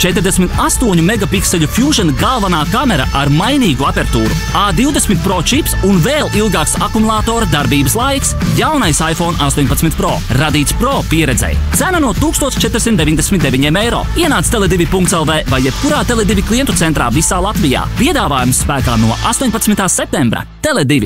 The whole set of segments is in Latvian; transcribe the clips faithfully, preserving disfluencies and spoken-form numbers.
četrdesmit astoņu megapikseļu Fusion galvenā kamera ar mainīgu apertūru, A divdesmit Pro čips un vēl ilgāks akumulātora darbības laiks. Jaunais iPhone astoņpadsmit Pro, radīts Pro pieredzei. Cena no tūkstoš četri deviņdesmit deviņi eiro. Ienāc tele divi punkts el vē vai jebkurā Tele divi klientu centrā visā Latvijā. Piedāvājums spēkā no astoņpadsmitā septembra. Tele divi.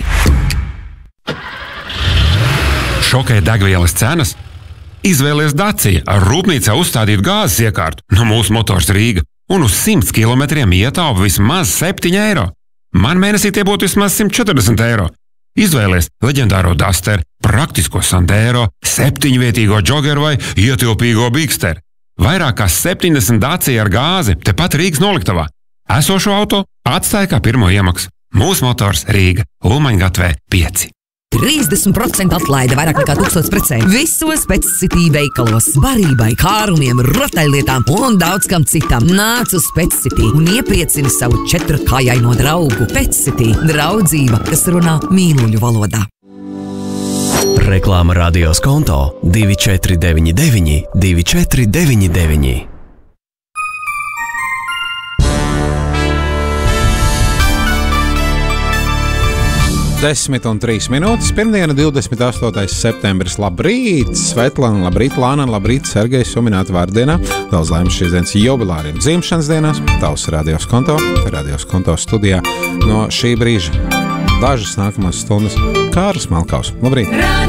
Šokē degvielas cenas? Izvēlies Dacia ar rūpnīcā uzstādītu gāzes iekārtu no mūsu Motors Rīga un uz simts kilometriem ietaupa vismaz septiņi eiro. Man mēnesī tie būtu vismaz simt četrdesmit eiro. Izvēlies leģendāro Duster, praktisko Sandero, septiņvietīgo Joggeru vai ietilpīgo Bigster. Vairāk kā septiņdesmit Dacia ar gāzi tepat Rīgas noliktavā. Esošo auto atstāja kā pirmo iemaksu. Mūsu Motors Rīga, Ulmaņgatvē pieci. trīsdesmit procenti atlaide vairāk nekā tūkstots precēm. Visos Petscity veikalos. Barībai, kārumiem, rotaļlietām un daudz kam citam. Nāc uz Petscity un iepriecini savu četrkājaino draugu. Petscity – draudzība, kas runā mīluļu valodā. Reklāma radios konto divi četri deviņi deviņi, divi četri deviņi deviņi. desmit un trīs minūtes. Pirmdiena, divdesmit astotais septembris. Labrīt, Svetlana, labrīt, Lāna, labrīt, Sergejs Suminēta vārdienā. Daudz laimes šīs dienas jubilāriem dzimšanas dienās. Tavs radios konto, radios konto studijā. No šī brīža dažas nākamās stundas Kārlis Malkaus. Labrīt!